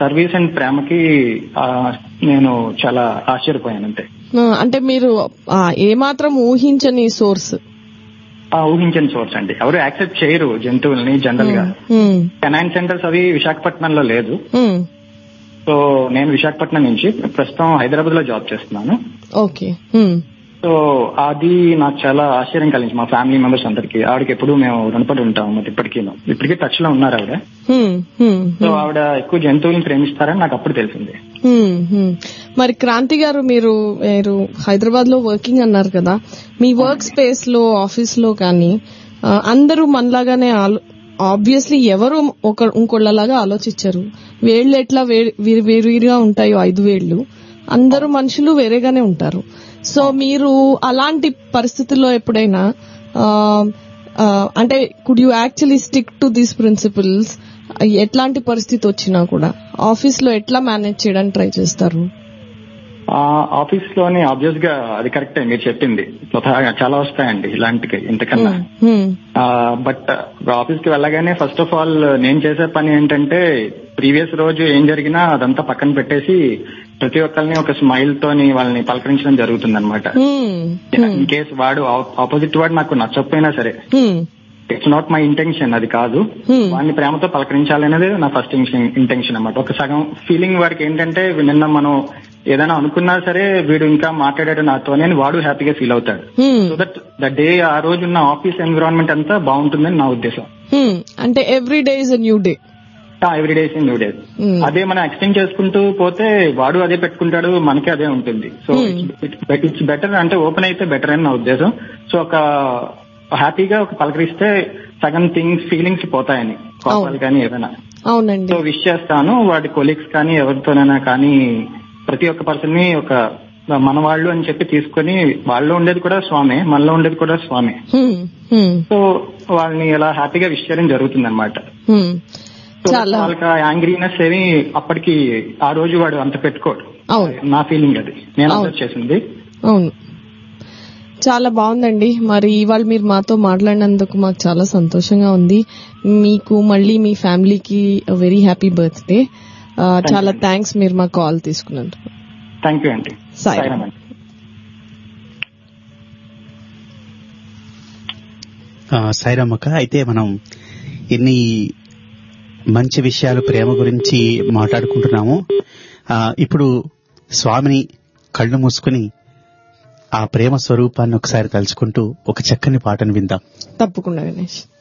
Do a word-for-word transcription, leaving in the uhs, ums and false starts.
Service and ప్రేమకి ఆ, నేను చాలా ఆశ్చర్యపోయాను అంతే. ఆ, అంటే మీరు ఆ, ఏమాత్రం ఊహించని సోర్స్. ఆ ఊహించని సోర్స్ అండి. ఎవరు యాక్సెప్ట్ చేయరు జంతువుల్ని జనరల్ గా. కెనైన్ సెంటర్స్ అవి విశాఖపట్నంలో లేదు. సో నేను విశాఖపట్నం నుంచి ప్రస్తుతం హైదరాబాద్ లో జాబ్ చేస్తున్నాను. ఓకే. సో అది నాకు చాలా ఆశ్చర్యం కలిగింది మా ఫ్యామిలీ మెంబర్స్ అందరికి. ఆవిడకి ఎప్పుడు మేము రుణపడి ఉంటాం మరి ఇప్పటికీ ఇప్పటికీ టచ్ లో ఉన్నారు ఆవిడ. సో ఆవిడ ఎక్కువ జంతువులను ప్రేమిస్తారని నాకు అప్పుడు తెలిసింది. మరి క్రాంతి గారు, మీరు మీరు హైదరాబాద్ లో వర్కింగ్ అన్నారు కదా, మీ వర్క్ స్పేస్ లో ఆఫీస్ లో కానీ అందరూ మనలాగానే ఆబ్వియస్లీ ఎవరు ఒక ఇంకోళ్ళలాగా ఆలోచించరు. వేళ్లు ఎట్లా వేరుగా ఉంటాయో ఐదు వేళ్లు, అందరూ మనుషులు వేరేగానే ఉంటారు. సో మీరు అలాంటి పరిస్థితుల్లో ఎప్పుడైనా అంటే could you actually stick to these principles? ఎట్లాంటి పరిస్థితి వచ్చినా కూడా ఆఫీస్ లో ఎట్లా మేనేజ్ చేయడానికి ట్రై చేస్తారు? ఆఫీస్ లోని ఆబ్వియస్ గా అది కరెక్టే మీరు చెప్పింది. చాలా వస్తాయండి ఇలాంటివి ఇంతకన్నా. బట్ ఆఫీస్ కి వెళ్ళగానే ఫస్ట్ ఆఫ్ ఆల్ నేను చేసే పని ఏంటంటే ప్రీవియస్ రోజు ఏం జరిగినా అదంతా పక్కన పెట్టేసి ప్రతి ఒక్కరిని ఒక స్మైల్ తోని వాళ్ళని పలకరించడం జరుగుతుంది అనమాట. ఇన్ కేస్ వాడు ఆపోజిట్ వాడు నాకు నచ్చకపోయినా సరే, ఇట్స్ నాట్ మై ఇంటెన్షన్, అది కాదు, వాడిని ప్రేమతో పలకరించాలనేది నా ఫస్ట్ ఇంటెన్షన్ అనమాట. ఒక సగం ఫీలింగ్ వాడికి ఏంటంటే నిన్న మనం ఏదైనా అనుకున్నా సరే వీడు ఇంకా మాట్లాడాడు నాతోనే అని వాడు హ్యాపీగా ఫీల్ అవుతాడు. సో దట్ ద డే ఆ రోజు ఉన్న ఆఫీస్ ఎన్విరాన్మెంట్ అంతా బాగుంటుందని నా ఉద్దేశం. అంటే every day is a new day. Every day is new day. అదే మనం ఎక్స్టెండ్ చేసుకుంటూ పోతే వాడు అదే పెట్టుకుంటాడు, మనకి అదే ఉంటుంది. సో ఇట్స్ బెటర్, అంటే ఓపెన్ అయితే బెటర్ అని నా ఉద్దేశం. సో ఒక హ్యాపీగా ఒక పలకరిస్తే సగం థింగ్స్ ఫీలింగ్స్ పోతాయని, కోపాలు కానీ ఏదైనా. అవునండి. సో విష్ చేస్తాను వాడి కొలీగ్స్ కానీ ఎవరితోనైనా కానీ, ప్రతి ఒక్క పర్సన్ ని ఒక మన వాళ్ళు అని చెప్పి తీసుకుని, వాళ్ళలో ఉండేది కూడా స్వామి, మనలో ఉండేది కూడా స్వామి. సో వాళ్ళని ఇలా హ్యాపీగా విష్ చేయడం జరుగుతుంది అనమాట. వాళ్ళకి యాంగ్రీనెస్ ఏమి అప్పటికి ఆ రోజు వాడు అంత పెట్టుకోడు. నా ఫీలింగ్ అది, నేను అబ్జర్వ్ చేసింది. అవును, చాలా బాగుందండి. మరి ఇవాళ మీరు మాతో మాట్లాడినందుకు మాకు చాలా సంతోషంగా ఉంది. మీకు మళ్ళీ మీ ఫ్యామిలీకి వెరీ హ్యాపీ బర్త్డే. చాలా థ్యాంక్స్ మీరు మా కాల్ తీసుకున్నందుకు. థ్యాంక్ యూ అండి. సాయిరామ్. సాయిరామ్ అక్క, అయితే మనం ఎన్ని మంచి విషయాలు ప్రేమ గురించి మాట్లాడుకుంటున్నాము. ఇప్పుడు స్వామిని కళ్ళు మూసుకుని ఆ ప్రేమ స్వరూపాన్ని ఒకసారి తలుచుకుంటూ ఒక చక్కని పాటను విందాం. తప్పకుండా గణేష్.